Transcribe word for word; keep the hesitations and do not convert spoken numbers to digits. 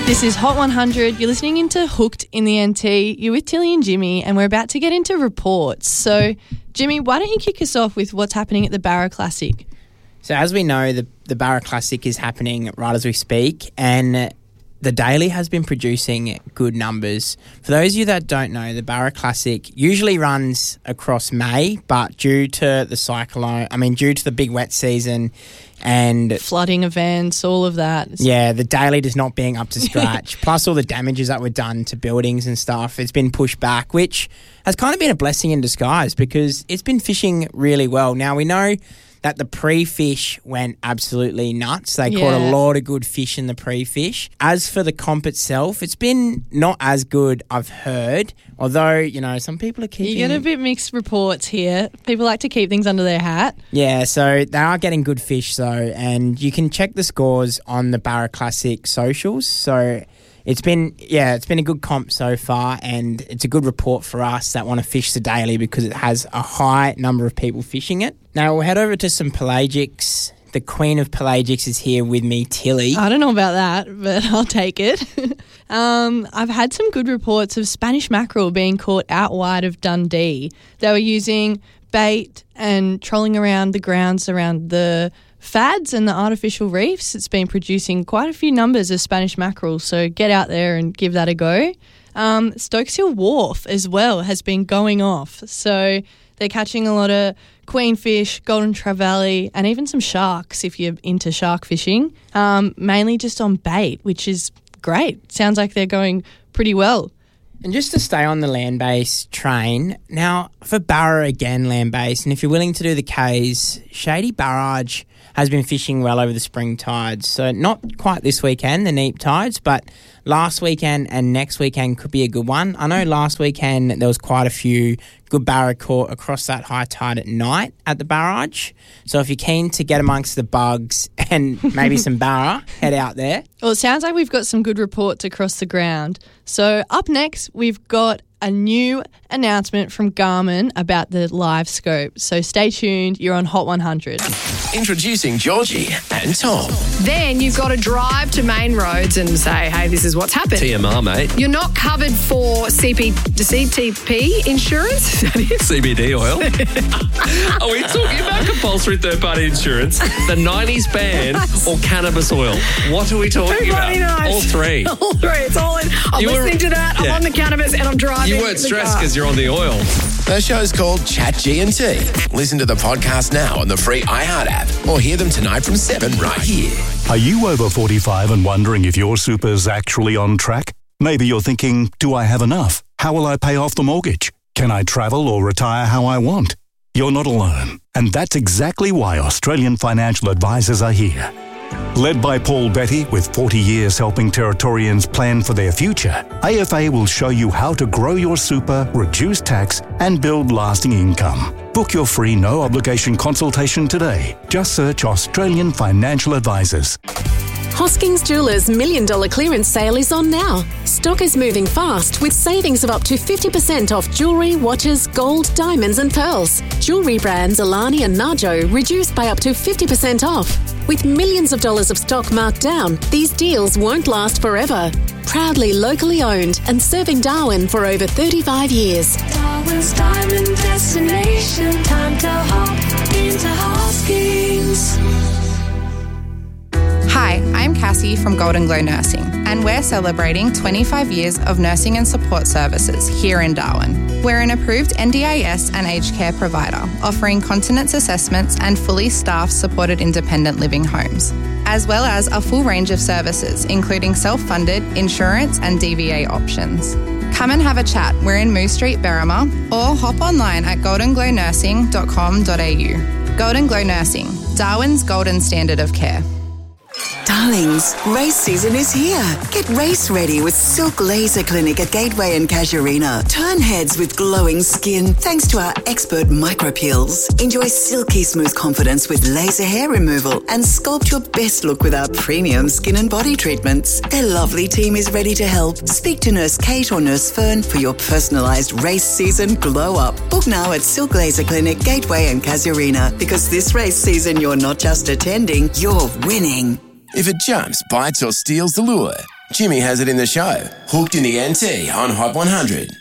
This is Hot one hundred. You're listening into Hooked in the N T. You're with Tilly and Jimmy, and we're about to get into reports. So, Jimmy, why don't you kick us off with what's happening at the Barra Classic? So, as we know, the, the Barra Classic is happening right as we speak, and the Daily has been producing good numbers. For those of you that don't know, the Barra Classic usually runs across May, but due to the cyclone, I mean, due to the big wet season and flooding events, all of that. Yeah, the Daily does not being up to scratch. Plus all the damages that were done to buildings and stuff, it's been pushed back, which has kind of been a blessing in disguise because it's been fishing really well. Now, we know that the pre-fish went absolutely nuts. They Yeah. caught a lot of good fish in the pre-fish. As for the comp itself, it's been not as good, I've heard. Although, you know, some people are keeping... You get a bit mixed reports here. People like to keep things under their hat. Yeah, so they are getting good fish, though. And you can check the scores on the Barra Classic socials. So it's been, yeah, it's been a good comp so far. And it's a good report for us that want to fish the Daily because it has a high number of people fishing it. Now, we'll head over to some pelagics. The queen of pelagics is here with me, Tilly. I don't know about that, but I'll take it. um, I've had some good reports of Spanish mackerel being caught out wide of Dundee. They were using bait and trolling around the grounds around the fads and the artificial reefs. It's been producing quite a few numbers of Spanish mackerel, so get out there and give that a go. Um, Stokeshill Wharf as well has been going off, so they're catching a lot of queenfish, golden trevally, and even some sharks if you're into shark fishing, um, mainly just on bait, which is great. Sounds like they're going pretty well. And just to stay on the land-based train, now for Barra again, land-based, and if you're willing to do the Ks, Shady Barrage has been fishing well over the spring tides. So not quite this weekend, the neap tides, but last weekend and next weekend could be a good one. I know last weekend there was quite a few good barra caught across that high tide at night at the barrage. So if you're keen to get amongst the bugs and maybe some barra, head out there. Well, it sounds like we've got some good reports across the ground. So up next, we've got a new announcement from Garmin about the live scope. So stay tuned. You're on Hot one hundred. Introducing Georgie and Tom. Then you've got to drive to main roads and say, hey, this is what's happened. T M R, mate. You're not covered for C P, C T P insurance? Is that it? C B D oil. Are we talking about compulsory third-party insurance, the nineties ban, or cannabis oil? What are we talking Everybody about? knows. All three. All three. It's all in. I'm You were- listening to that. I'm Yeah. on the cannabis and I'm driving. You weren't the stressed car. because you're on the oil. The show's called Chat G and T. Listen to the podcast now on the free iHeart app or hear them tonight from seven right here. Are you over forty-five and wondering if your super's actually on track? Maybe you're thinking, do I have enough? How will I pay off the mortgage? Can I travel or retire how I want? You're not alone. And that's exactly why Australian Financial Advisors are here. Led by Paul Betty, with forty years helping Territorians plan for their future, A F A will show you how to grow your super, reduce tax, and build lasting income. Book your free no-obligation consultation today. Just search Australian Financial Advisors. Hoskins Jewelers Million Dollar Clearance Sale is on now. Stock is moving fast with savings of up to fifty percent off jewellery, watches, gold, diamonds and pearls. Jewellery brands Alani and Najo reduced by up to fifty percent off. With millions of dollars of stock marked down, these deals won't last forever. Proudly locally owned and serving Darwin for over thirty-five years. Darwin's diamond destination. Time to hop into Hoskins. Hi, I'm Cassie from Golden Glow Nursing, and we're celebrating twenty-five years of nursing and support services here in Darwin. We're an approved N D I S and aged care provider, offering continence assessments and fully staffed supported independent living homes, as well as a full range of services, including self-funded, insurance and D V A options. Come and have a chat. We're in Moose Street, Berrima, or hop online at golden glow nursing dot com dot a u. Golden Glow Nursing, Darwin's golden standard of care. Darlings, race season is here. Get race ready with Silk Laser Clinic at Gateway and Casuarina. Turn heads with glowing skin thanks to our expert micropeels. Enjoy silky smooth confidence with laser hair removal and sculpt your best look with our premium skin and body treatments. Their lovely team is ready to help. Speak to Nurse Kate or Nurse Fern for your personalised race season glow up. Book now at Silk Laser Clinic, Gateway and Casuarina, because this race season you're not just attending, you're winning. If it jumps, bites or steals the lure, Jimmy has it in the show. Hooked in the N T on Hot one hundred.